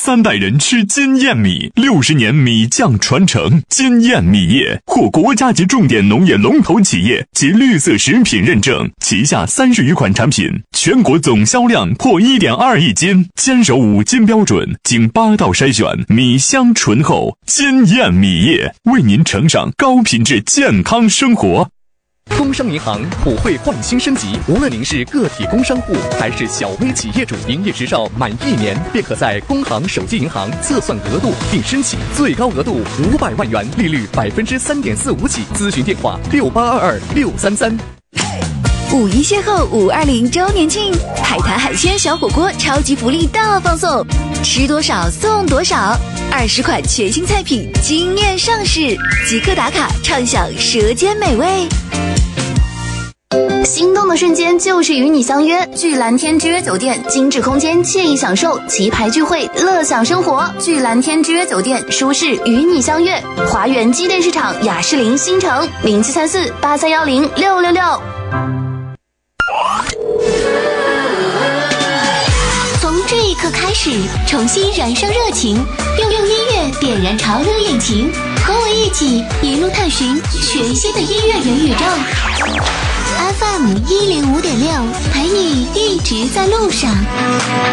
3代人吃金燕米，60年米酱传承。金燕米业获国家级重点农业龙头企业及绿色食品认证，旗下30余款产品，全国总销量破1.2亿斤，坚守5金标准，经8道筛选，米香醇厚。金燕米业为您呈上高品质健康生活。 工商银行普惠焕新升级，无论您是个体工商户还是小微企业主，营业执照满1年便可在工行手机银行测算额度并申请，最高额度500万元，利率3.45%起。咨询电话6822-633。 5一邂逅520周年庆，海苔海鲜小火锅超级福利大放送，吃多少送多少，20款全新菜品惊艳上市，即刻打卡畅享舌尖美味。 心动的瞬间就是与你相约，聚蓝天之约酒店，精致空间，惬意享受，棋牌聚会，乐享生活。聚蓝天之约酒店，舒适与你相约。华源机电市场雅士林新城073483106666。 从这一刻开始，重新燃烧热情，用音乐点燃潮流引擎，和我一起一路探寻全新的音乐元宇宙。FM 105.6，陪你一直在路上。